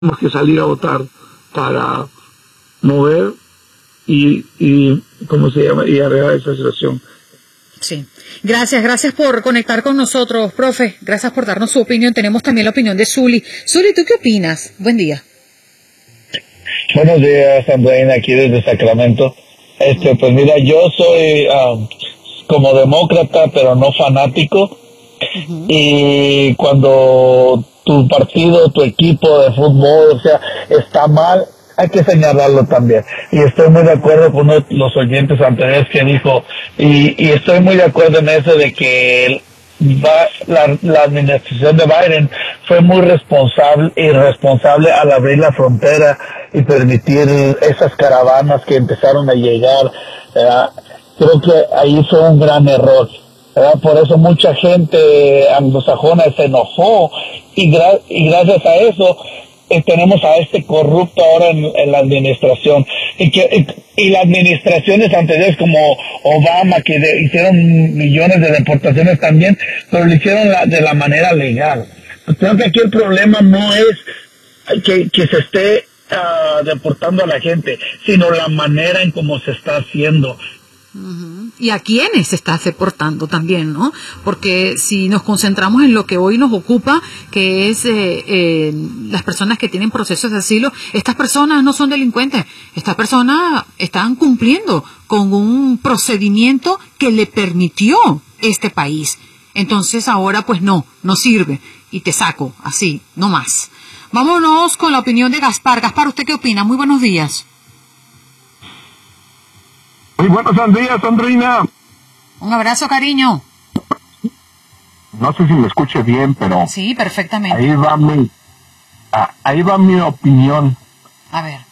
que salir a votar para mover y ¿cómo se llama? Y arreglar esa situación. Sí. Gracias por conectar con nosotros, profe. Gracias por darnos su opinión. Tenemos también la opinión de Zuli. Zuli, ¿tú qué opinas? Buen día. Buenos días, Andreina, aquí desde Sacramento. Pues mira, yo soy como demócrata, pero no fanático. Uh-huh. Y cuando tu partido, tu equipo de fútbol, o sea, está mal, hay que señalarlo también. Y estoy muy de acuerdo con uno de los oyentes anteriores que dijo, y estoy muy de acuerdo en eso de que la administración de Biden fue muy irresponsable al abrir la frontera y permitir esas caravanas que empezaron a llegar. Creo que ahí fue un gran error. Por eso mucha gente anglosajona se enojó y gracias a eso tenemos a este corrupto ahora en la administración y las administraciones anteriores como Obama que hicieron millones de deportaciones también, pero lo hicieron de la manera legal. Creo que aquí el problema no es que se esté deportando a la gente, sino la manera en cómo se está haciendo. Uh-huh. Y a quiénes se está deportando también, ¿no? Porque si nos concentramos en lo que hoy nos ocupa, que es las personas que tienen procesos de asilo, estas personas no son delincuentes, estas personas están cumpliendo con un procedimiento que le permitió este país. Entonces ahora pues no sirve y te saco, así, no más. Vámonos con la opinión de Gaspar. Gaspar, ¿usted qué opina? Muy buenos días. Muy buenos días, Andreina. Un abrazo, cariño. No sé si me escuche bien, pero... Sí, perfectamente. Ahí va mi opinión. A ver.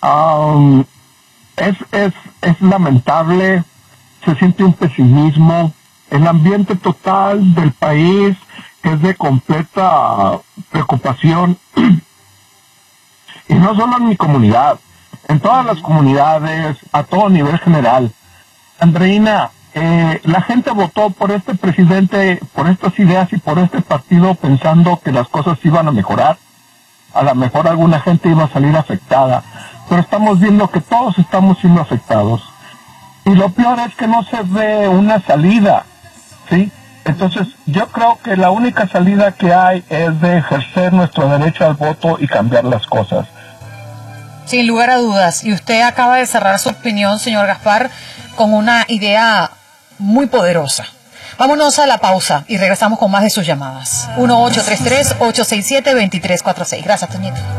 Es lamentable, se siente un pesimismo. El ambiente total del país es de completa preocupación. Y no solo en mi comunidad, en todas las comunidades, a todo nivel general. Andreina, la gente votó por este presidente, por estas ideas y por este partido pensando que las cosas iban a mejorar. A lo mejor alguna gente iba a salir afectada, pero estamos viendo que todos estamos siendo afectados. Y lo peor es que no se ve una salida, ¿sí? Entonces, yo creo que la única salida que hay es de ejercer nuestro derecho al voto y cambiar las cosas. Sin lugar a dudas. Y usted acaba de cerrar su opinión, señor Gaspar, con una idea muy poderosa. Vámonos a la pausa y regresamos con más de sus llamadas. 1833-867-2346. Gracias, Toñito.